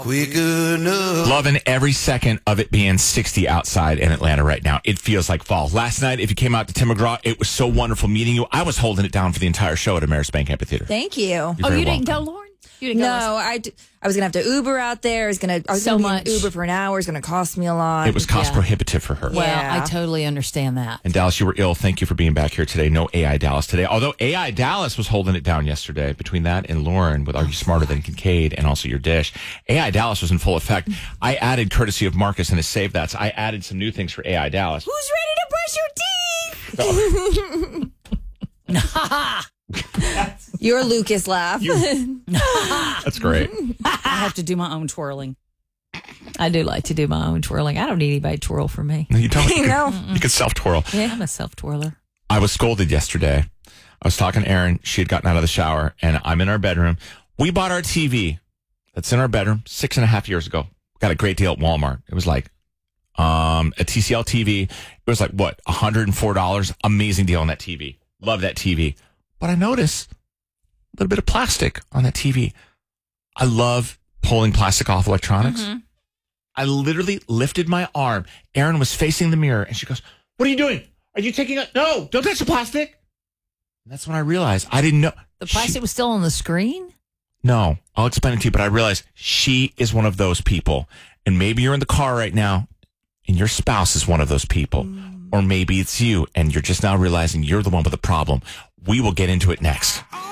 quick enough. Loving every second of it being 60 outside in Atlanta right now. It feels like fall. Last night, if you came out to Tim McGraw, it was so wonderful meeting you. I was holding it down for the entire show at Ameris Bank Amphitheater. Thank you. You're Oh, very you didn't welcome. go, Lauren? You didn't go. No, I was going to have to Uber out there. I was going So to much. Uber for an hour. It's going to cost me a lot. It was cost Yeah. prohibitive for her. Well, Yeah. I totally understand that. And Dallas, you were ill. Thank you for being back here today. No AI Dallas today. Although AI Dallas was holding it down yesterday. Between that and Lauren with Are You Smarter Than Kincaid and also your dish. AI Dallas was in full effect. I added, courtesy of Marcus and his Save That's, I added some new things for AI Dallas. Who's ready to brush your teeth? Your Lucas laugh. That's great. I have to do my own twirling. I do like to do my own twirling. I don't need anybody to twirl for me. You tell me You know? you could self-twirl. Yeah, I'm a self-twirler. I was scolded yesterday. I was talking to Erin. She had gotten out of the shower, and I'm in our bedroom. We bought our TV that's in our bedroom 6.5 years ago. Got a great deal at Walmart. It was like a TCL TV. It was like, what, $104? Amazing deal on that TV. Love that TV. But I noticed a little bit of plastic on that TV. I love pulling plastic off electronics. Mm-hmm. I literally lifted my arm. Erin was facing the mirror, and she goes, "What are you doing? Are you taking a... No, don't touch the plastic." And that's when I realized I didn't know. The plastic was still on the screen? No, I'll explain it to you, but I realized she is one of those people. And maybe you're in the car right now, and your spouse is one of those people. Or maybe it's you, and you're just now realizing you're the one with the problem. We will get into it next.